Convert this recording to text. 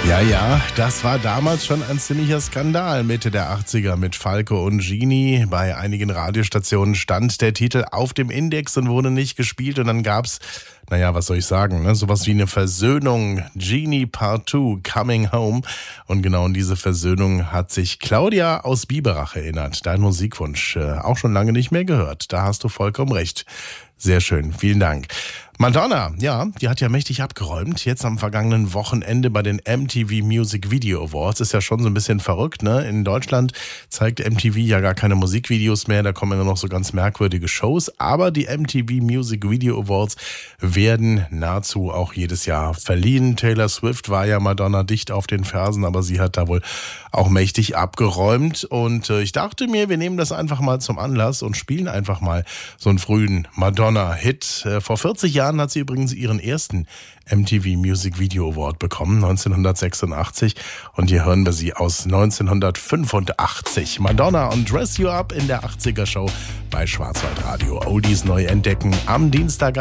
Ja, das war damals schon ein ziemlicher Skandal. Mitte der 80er mit Falco und Genie. Bei einigen Radiostationen stand der Titel auf dem Index und wurde nicht gespielt. Und dann gab's, was soll ich sagen, ne? Sowas wie eine Versöhnung. Genie Part 2, Coming Home. Und genau an diese Versöhnung hat sich Claudia aus Biberach erinnert. Dein Musikwunsch, auch schon lange nicht mehr gehört. Da hast du vollkommen recht. Sehr schön, vielen Dank. Madonna, ja, die hat ja mächtig abgeräumt. Jetzt am vergangenen Wochenende bei den MTV Music Video Awards. Ist ja schon so ein bisschen verrückt, ne? In Deutschland zeigt MTV ja gar keine Musikvideos mehr. Da kommen ja nur noch so ganz merkwürdige Shows. Aber die MTV Music Video Awards werden nahezu auch jedes Jahr verliehen. Taylor Swift war ja Madonna dicht auf den Fersen, aber sie hat da wohl auch mächtig abgeräumt. Und ich dachte mir, wir nehmen das einfach mal zum Anlass und spielen einfach mal so einen frühen Madonna-Hit. Vor 40 Jahren hat sie übrigens ihren ersten MTV Music Video Award bekommen, 1986. Und hier hören wir sie aus 1985. Madonna und Dress You Up in der 80er Show bei Schwarzwaldradio. Oldies neu entdecken am Dienstagabend.